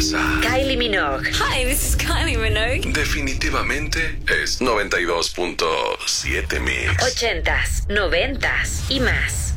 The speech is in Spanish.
casa. Kylie Minogue. Hi, this is Kylie Minogue. Definitivamente es 92.7 Mix. 80s, 90s y más.